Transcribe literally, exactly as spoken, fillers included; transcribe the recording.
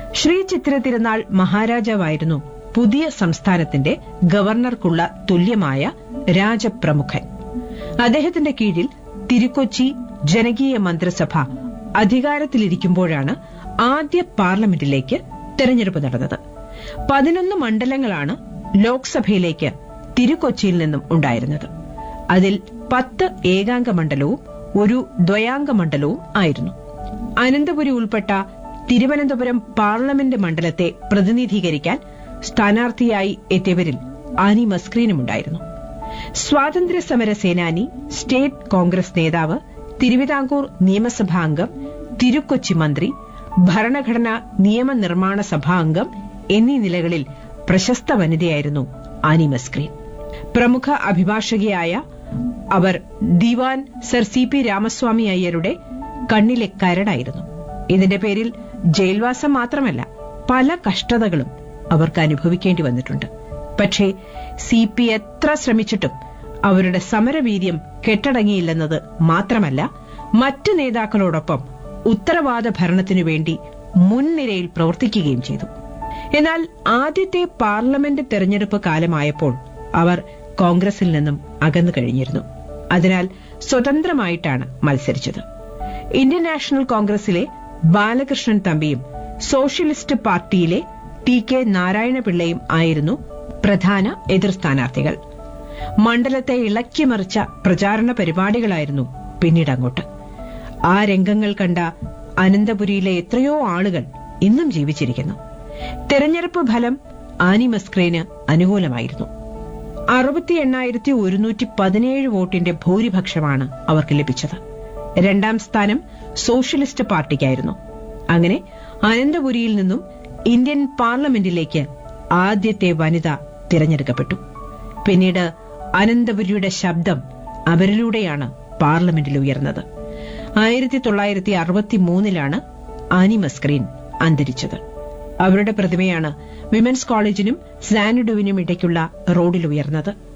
ശ്രീ ചിത്തിര തിരുനാൾ മഹാരാജാവായിരുന്നു പുതിയ സംസ്ഥാനത്തിന്റെ ഗവർണർക്കുള്ള തുല്യമായ രാജപ്രമുഖൻ. അദ്ദേഹത്തിന്റെ കീഴിൽ തിരുക്കൊച്ചി ജനകീയ മന്ത്രിസഭ അധികാരത്തിലിരിക്കുമ്പോഴാണ് ആദ്യ പാർലമെന്റിലേക്ക് തെരഞ്ഞെടുപ്പ് നടന്നത്. പതിനൊന്ന് മണ്ഡലങ്ങളാണ് ലോക്സഭയിലേക്ക് തിരുക്കൊച്ചിയിൽ നിന്നും ഉണ്ടായിരുന്നത്. അതിൽ പത്ത് ഏകാംഗ മണ്ഡലവും ഒരു ദ്വയാംഗ മണ്ഡലവും ആയിരുന്നു. അനന്തപുരി ഉൾപ്പെട്ട തിരുവനന്തപുരം പാർലമെന്റ് മണ്ഡലത്തെ പ്രതിനിധീകരിക്കാൻ സ്ഥാനാർത്ഥിയായി എത്തിയവരിൽ ആനി മസ്ക്രീനുമുണ്ടായിരുന്നു. സ്വാതന്ത്ര്യ സമര സേനാനി, സ്റ്റേറ്റ് കോൺഗ്രസ് നേതാവ്, തിരുവിതാംകൂർ നിയമസഭാ അംഗം, തിരുക്കൊച്ചി മന്ത്രി, ഭരണഘടനാ നിയമനിർമ്മാണ സഭാ അംഗം എന്നീ നിലകളിൽ പ്രശസ്ത വനിതയായിരുന്നു ആനി മസ്ക്രീൻ. പ്രമുഖ അഭിഭാഷകയായ അവർ ദിവാൻ സർ സി പി രാമസ്വാമി അയ്യരുടെ കണ്ണിലെ കരടായിരുന്നു. ഇതിന്റെ പേരിൽ ജയിൽവാസം മാത്രമല്ല, പല കഷ്ടതകളും അവർക്ക് അനുഭവിക്കേണ്ടി വന്നിട്ടുണ്ട്. പക്ഷേ സി പി എത്ര ശ്രമിച്ചിട്ടും അവരുടെ സമരവീര്യം കെട്ടടങ്ങിയില്ലെന്നത് മാത്രമല്ല, മറ്റു നേതാക്കളോടൊപ്പം ഉത്തരവാദ ഭരണത്തിനു വേണ്ടി മുൻനിരയിൽ പ്രവർത്തിക്കുകയും ചെയ്തു. എന്നാൽ ആദ്യത്തെ പാർലമെന്റ് തെരഞ്ഞെടുപ്പ് കാലമായപ്പോൾ അവർ കോൺഗ്രസിൽ നിന്നും അകന്നു കഴിഞ്ഞിരുന്നു. അതിനാൽ സ്വതന്ത്രമായിട്ടാണ് മത്സരിച്ചത്. ഇന്ത്യൻ നാഷണൽ കോൺഗ്രസിലെ ബാലകൃഷ്ണൻ തമ്പിയും സോഷ്യലിസ്റ്റ് പാർട്ടിയിലെ ടി കെ നാരായണപിള്ളയും ആയിരുന്നു പ്രധാന എതിർ സ്ഥാനാർത്ഥികൾ. മണ്ഡലത്തെ ഇളക്കിമറിച്ച പ്രചാരണ പരിപാടികളായിരുന്നു പിന്നീടങ്ങോട്ട്. ആ രംഗങ്ങൾ കണ്ട അനന്തപുരിയിലെ എത്രയോ ആളുകൾ ഇന്നും ജീവിച്ചിരിക്കുന്നു. തെരഞ്ഞെടുപ്പ് ഫലം ആനി മസ്ക്രീന് അനുകൂലമായിരുന്നു. അറുപത്തി എണ്ണായിരത്തി ഒരുന്നൂറ്റി പതിനേഴ് വോട്ടിന്റെ ഭൂരിപക്ഷമാണ് അവർക്ക് ലഭിച്ചത്. രണ്ടാം സ്ഥാനം സോഷ്യലിസ്റ്റ് പാർട്ടിക്കായിരുന്നു. അങ്ങനെ അനന്തപുരിയിൽ നിന്നും ഇന്ത്യൻ പാർലമെന്റിലേക്ക് ആദ്യത്തെ വനിത തിരഞ്ഞെടുക്കപ്പെട്ടു. പിന്നീട് അനന്തപുരിയുടെ ശബ്ദം അവരിലൂടെയാണ് പാർലമെന്റിൽ ഉയർന്നത്. ആയിരത്തി തൊള്ളായിരത്തി അറുപത്തി മൂന്നിലാണ് ആനി മസ്ക്രീൻ അന്തരിച്ചത്. അവരുടെ പ്രതിമയാണ് വിമൻസ് കോളേജിനും സാനിഡുവിനും ഇടയ്ക്കുള്ള റോഡിൽ ഉയർന്നത്.